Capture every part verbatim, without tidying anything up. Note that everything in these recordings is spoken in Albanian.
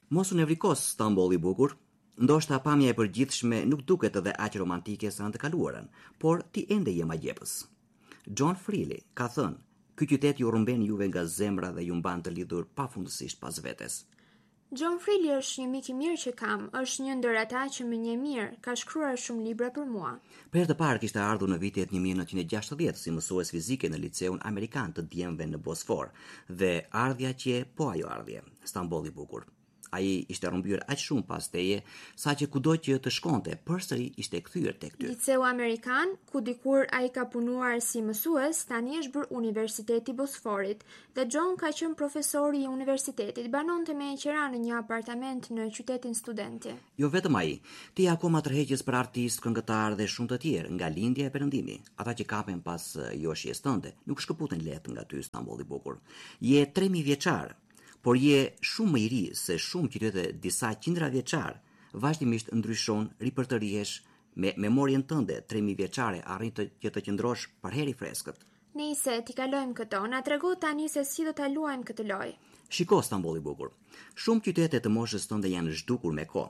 Mos u nevrikos Stamboll i bukur, ndoshta pamja e përgjithshme nuk duket edhe aq romantike sa në të kaluarën, por ti ende je magjepës. John Freely ka thënë, ky qytet ju rrumben juve nga zemra dhe ju mban të lidhur pafundësisht pas vetes. John Freely është një mik i mirë që kam, është një ndër ata që më njeh mirë, ka shkruar shumë libra për mua. Për herë të parë kishte ardhur në vitet një mijë e nëntëqind e gjashtëdhjetë si mësues fizike në liceun amerikan të djemve në Bosfor, dhe ardhja që po ajo ardhje, Stamboll i bukur. Ai ishte rrëmbyer aq shumë pas teje, saqë kudo që të shkonte, përsëri ishte kthyer tek ty. Liceu Amerikan, ku dikur ai ka punuar si mësues, tani është bërë Universiteti i Bosforit, dhe John ka qenë profesori i universitetit, banonte me qira në një apartament në qytetin Studenti. Jo vetëm ai, ti akoma tërheqës për artist, këngëtar dhe shumë të tjerë, nga lindja e perëndimi. Ata që kapen pas joshjes tënde, nuk shkëputen lehtë nga ty, Stamboll i bukur. Je tre mijë vjeçar, por je shumë më i ri se shumë qytete disa qindra vjeçar, vazhdimisht ndryshon, ripërtërihesh, me memorien tënde tre mijë vjeçare arrin të që të qëndrosh për herë i freskët. Nice, ti kalojmë këto, na trego tani se si do ta luajmë këtë lojë. Shiko, Stamboll i bukur, shumë qytete të moshës tënde janë zhdukur me kohë.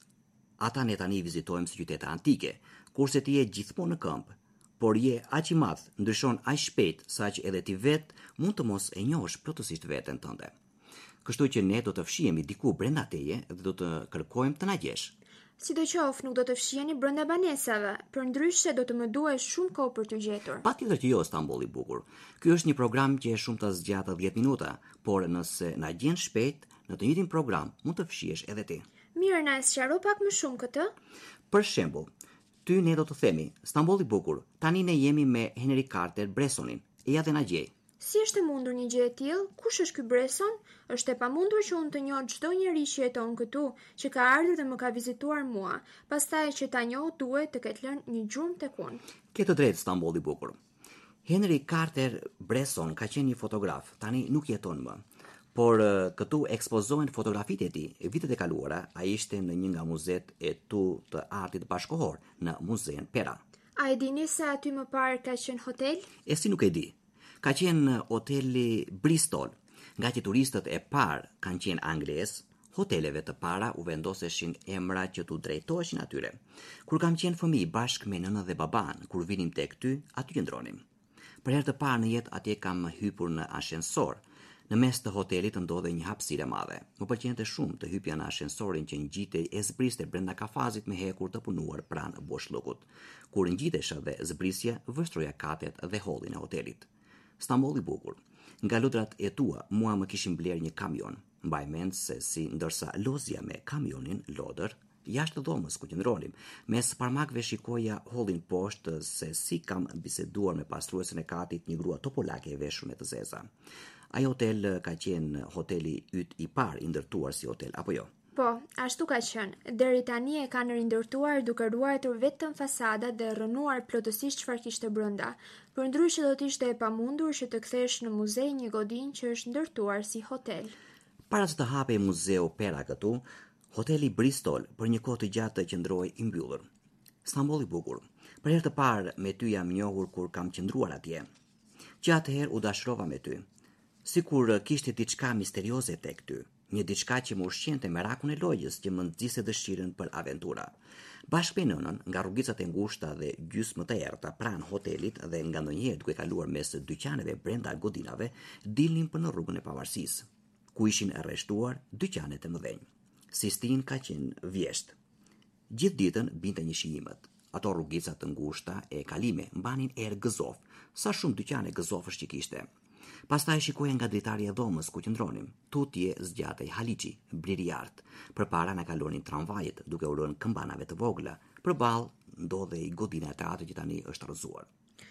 Ata ne tani vizitojmë si qytete antike, kurse ti je gjithmonë në këmbë, por je aq i madh, ndryshon aq shpejt saqë edhe ti vet mund të mos e njohësh plotësisht veten tënde. Kështu që ne do të fshihemi diku brenda teje dhe do të kërkojmë të na gjesh. Sidoqoftë nuk do të fshiheni brenda banesave, përndryshe do të më duaj shumë kohë për të gjetur. Patjetër që jo, Stamboll i bukur. Ky është një program që është shumë të zgjatë dhjetë minuta, por nëse na gjen shpejt, në të njëjtin program mund të fshihesh edhe ti. Mirë, na sqaro pak më shumë këtë? Për shembull, ty ne do të themi, Stamboll i bukur, tani ne jemi me Henry Carter Bressonin. Eja dhe na gjej. Si është e mundur një gjë e tillë? Kush është ky Bresson? Është e pamundur që unë të njoh çdo njeri që jeton këtu, që ka ardhur dhe më ka vizituar mua. Pastaj që ta njoh duhet të ketë lënë një gjurmë tek unë. Ke të drejtë, Stamboll i bukur. Henry Carter Bresson ka qenë një fotograf, tani nuk jeton më. Por këtu ekspozohen fotografitë e tij. Vitet e kaluara ai ishte në një nga muzet e tu të artit bashkohor në Muzein Pera. A e dini se aty më parë ka qenë hotel? E si nuk e di. Ka qenë hoteli Bristol, nga që turistët e parë kanë qenë anglez, hoteleve të para u vendoseshin emra që tu drejtoheshin atyre. Kur kam qenë fëmijë bashkë me nënën dhe baban, kur vinim tek ty, aty qëndronim. Për herë të parë në jetë atje kam hypur në ashensor. Në mes të hotelit ndodhej një hapësirë e madhe. Më pëlqente shumë të hypja në ashensorin që ngjitej e zbriste brenda kafazit me hekur të punuar pranë boshllukut. Kur ngjitesha dhe zbrisja, vështroja katet dhe hollin e hotelit. Stamboll i bukur, nga lutrat e tua, mua më kishin bler një kamion. Mbaj mend se si ndërsa lozja me kamionin lodër, jashtë dhomës ku qëndronim, mes parmakëve shikoja hollin poshtë se si kam biseduar me pastruesen e katit, një grua topolake e veshur me të zeza. Ai hotel ka qenë hoteli yt i parë i ndërtuar si hotel, apo jo? Po, ashtu ka qenë. Deri tani e kanë rindërtuar duke ruajtur vetëm fasadat dhe rënuar plotësisht çfarë kishte brenda. Përndryshe do të ishte e pamundur që të kthesh në muze një godinë që është ndërtuar si hotel. Para se të hapej Muzeu Pera këtu, hoteli Bristol për një kohë të gjatë të qëndroi i mbyllur. Stamboll i bukur, për herë të parë me ty jam njohur kur kam qëndruar atje. Që atëherë u dashurova me ty, sikur kishte diçka misterioze tek ty. Një diçka që më ushqente merakun e lojës, që më nxjiste dëshirën për aventura. Bashkë me nënën, nga rrugicat e ngushta dhe gjysmë të errta pranë hotelit dhe nga ndonjëherë duke kaluar mes dyqaneve brenda godinave, dilnim për në rrugën e Pavarësisë, ku ishin arrestuar dyqanet e mëdhenj. Sistin ka qenë vjesht. Gjithë ditën binte një shijimet. Ato rrugica të ngushta e kalime mbanin erë gëzof, sa shumë dyqane gëzofësh që kishte. Pastaj shikoja nga dritarja e dhomës ku qëndronim. Tutje zgjatej Haliçi, Bliri i Art. Përpara na kalonin tramvajet duke u rënë këmbanave të vogla. Përballë ndodhej godina e teatrit që tani është rrëzuar.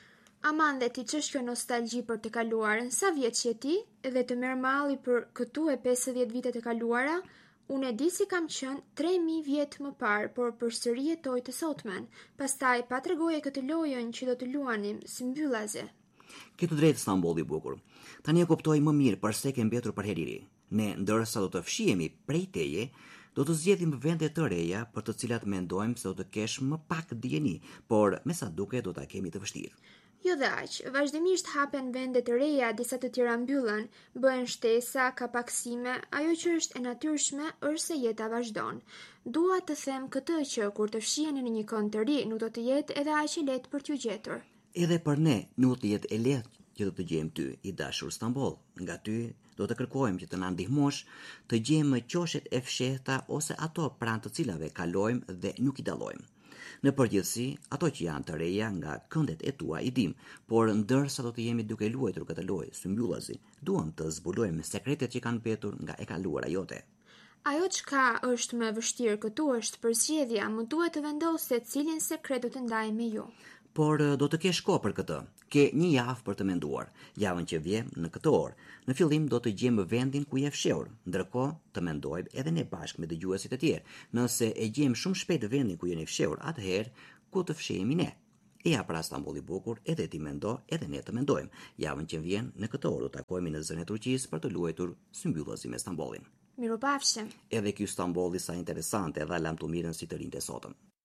Aman, dhe ti ç'është kjo nostalgji për të kaluarën? Sa vjeç je ti? Edhe të merr malli për këtu e pesëdhjetë vitet e kaluara? Unë e di si kam qenë tre mijë vjet më parë, por përsëri jetoj të sotmen. Pastaj pa tregoje këtë lojën që do të luanim, si mbyllazi. Ke të drejtë, Stamboll i bukur. Tani e kuptoj më mirë përse ke mbetur për herë i ri. Ne, ndërsa do të fshihemi prej teje, do të zgjedhim vende të reja për të cilat mendojmë se do të kesh më pak dijeni, por me sa duket do ta kemi të vështirë. Jo dhe aq, vazhdimisht hapen vende të reja, disa të tjera mbyllen, bëhen shtesa, ka paksime, ajo që është e natyrshme është se jeta vazhdon. Dua të them këtë që kur të fshiheni në një kënd të ri, nuk do të jetë edhe aq e lehtë për t'ju gjetur. Edhe për ne nuk të jetë e lehtë që të të gjejmë ty, i dashur Stambol. Nga ty do të kërkojmë që të na ndihmosh të gjejmë qoshet e fshehta ose ato pranë të cilave kalojmë dhe nuk i dallojmë. Në përgjithësi, ato që janë të reja nga këndet e tua i dim, por ndërsa do të jemi duke luajtur këtë lojë symbyllazi, duam të zbulojmë sekretet që kanë mbetur nga e kaluara jote. Ajo çka është më vështirë këtu është përzgjedhja, më duhet të vendos se cilin sekret do të ndaj me ju. Por do të kesh kohë për këtë. Ke një javë për të menduar. Javën që vjen në këtë orë. Në fillim do të gjejmë vendin ku je fshehur. Ndërkohë të mendojmë edhe ne bashkë me dëgjuesit e tjerë. Nëse e gjejmë shumë shpejt vendin ku jeni fshehur, atëherë ku të fshehemi ne. Eja pra Stamboll i bukur, edhe ti mendo, edhe ne të mendojmë. Javën që vjen në këtë orë do takohemi në zërin e Turqisë për të luajtur symbyllazi me Stambollin. Mirupafshim. Edhe ky Stambolli sa interesante dha lam të mirën si të rinjtë sotëm.